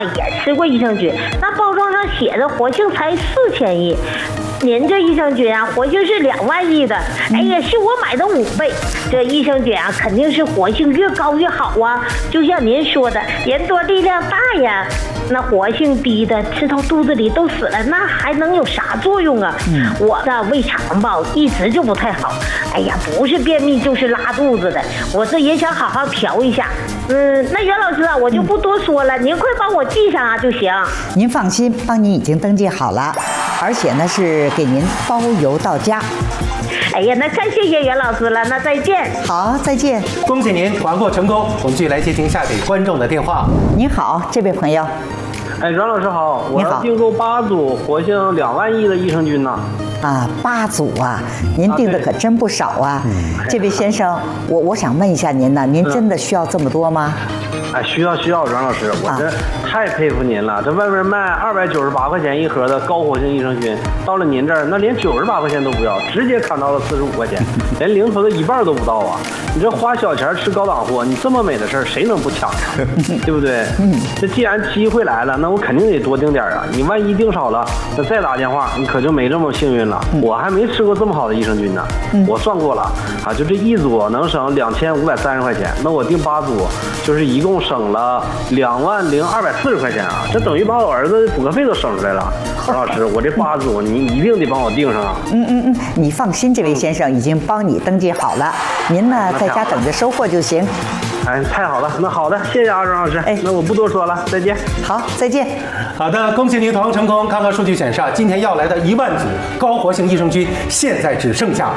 也吃过益生菌，那包装上写着活性才4000亿。您这益生菌啊，活性是2万亿的，哎呀，是我买的5倍。这益生菌啊，肯定是活性越高越好啊。就像您说的，人多力量大呀。那活性低的吃到肚子里都死了，那还能有啥作用啊？我的胃肠吧一直就不太好，哎呀，不是便秘就是拉肚子的，我这也想好好调一下。那袁老师啊，我就不多说了，您快帮我记上啊就行。 您放心，帮您已经登记好了，而且呢是给您包邮到家。 哎呀，那太谢谢袁老师了，那再见。 好，再见。 恭喜您团购成功，我们继续来接听下给观众的电话。 您好，这位朋友。 哎，阮老师好，我要订购8组活性2万亿的益生菌呢。 啊，8组啊，您订的可真不少啊。这位先生，我想问一下您呢，您真的需要这么多吗？ 哎，需要，阮老师，我这太佩服您了。这外面卖298块钱一盒的高活性益生菌，到了您这儿，那连98块钱都不要，直接砍到了45块钱，连零头的1半都不到啊！你这花小钱吃高档货，你这么美的事儿，谁能不抢呀？对不对？这既然机会来了，那我肯定得多订点啊！你万一订少了，那再打电话，你可就没这么幸运了。我还没吃过这么好的益生菌呢。我算过了啊，就这一组能省2530块钱，那我订8组，就是一共省了20240块钱啊！这等于把我儿子补课费都省出来了。何老师，我这8组你一定得帮我订上啊！ 你放心，这位先生已经帮你登记好了，您呢在家等着收货就行。 哎，太好了，那好的，谢谢啊，阮老师。哎，那我不多说了，再见。 好，再见。 好的，恭喜您团购成功。看看数据显示啊，今天要来的1万组高活性益生菌，现在只剩下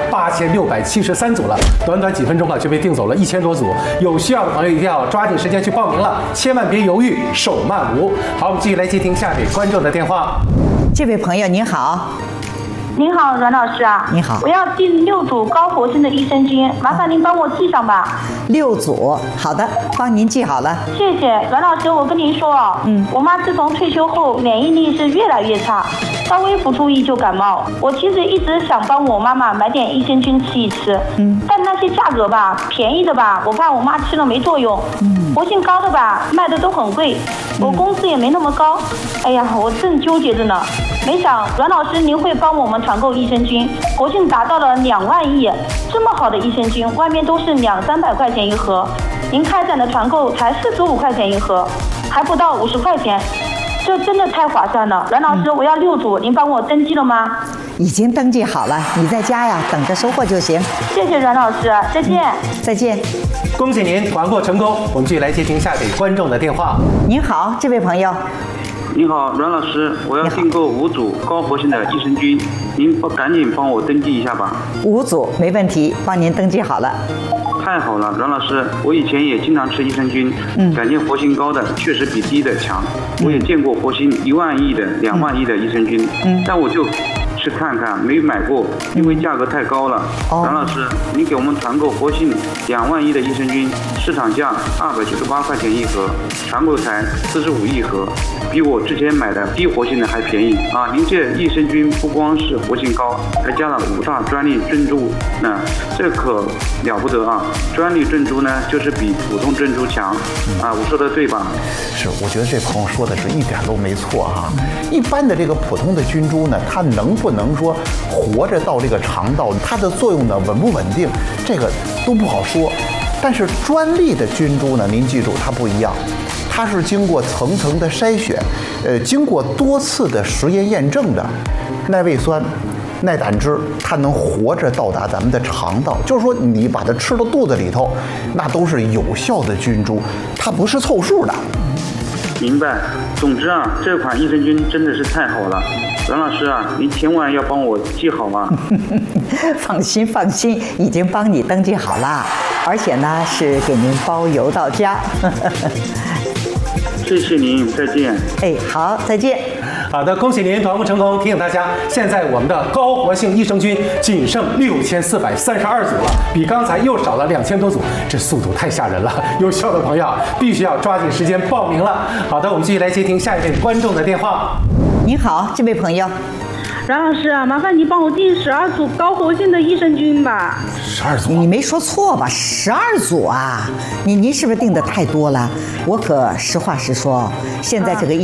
8673组了，短短几分钟啊就被订走了1000多组。有需要的朋友一定要抓紧时间去报名了，千万别犹豫，手慢无。好，我们继续来接听下给观众的电话。 这位朋友您好。 您好，阮老师啊。 你好， 我要订6组高活性的益生菌，麻烦您帮我记上吧。 6组，好的，帮您记好了。 谢谢阮老师，我跟您说哦，我妈自从退休后免疫力是越来越差，稍微不注意就感冒。我其实一直想帮我妈妈买点益生菌吃一吃，但那些价格吧，便宜的吧，我怕我妈吃了没作用，活性高的吧，卖的都很贵，我工资也没那么高。哎呀，我正纠结着呢。没想阮老师您会帮我们团购益生菌，活性达到了2万亿，这么好的益生菌，外面都是200-300块钱一盒，您开展的团购才45块钱一盒，还不到50块钱，这真的太划算了。阮老师，我要6组，您帮我登记了吗？ 已经登记好了，你在家呀，等着收货就行。 谢谢阮老师，再见。 再见。 恭喜您团购成功，我们继续来接听下给观众的电话。 您好，这位朋友。 你好，阮老师，我要订购5组高活性的益生菌，您赶紧帮我登记一下吧。 5组没问题，帮您登记好了。 太好了，阮老师，我以前也经常吃益生菌，感觉活性高的确实比低的强。我也见过活性1万亿的、2万亿的益生菌，但我就去看看，没买过，因为价格太高了。阮老师，您给我们团购活性2万亿的益生菌，市场价298块钱一盒，团购才45亿盒，比我之前买的低活性的还便宜啊！您这益生菌不光是活性高，还加了5大专利珍珠，那这可了不得啊！专利珍珠呢，就是比普通珍珠强啊！我说的对吧？ 是，我觉得这朋友说的是一点都没错哈。一般的这个普通的菌株呢，它能不能说活着到这个肠道，它的作用呢稳不稳定，这个都不好说。但是专利的菌株呢，您记住它不一样，它是经过层层的筛选，经过多次的实验验证的，耐胃酸、耐胆汁，它能活着到达咱们的肠道。就是说，你把它吃到肚子里头，那都是有效的菌株，它不是凑数的。 明白。总之啊，这款益生菌真的是太好了，阮老师啊，您千万要帮我记好啊。 放心放心，已经帮你登记好了，而且呢是给您包邮到家。 谢谢您，再见。 哎，好，再见。 好的，恭喜您团购成功！提醒大家，现在我们的高活性益生菌仅剩6432组了，比刚才又少了2000多组，这速度太吓人了！有需要的朋友必须要抓紧时间报名了。好的，我们继续来接听下一位观众的电话。 你好，这位朋友。 阮老师啊，麻烦你帮我订12组高活性的益生菌吧。 12组， 你没说错吧？12组啊，您是不是定的太多了？我可实话实说，现在这个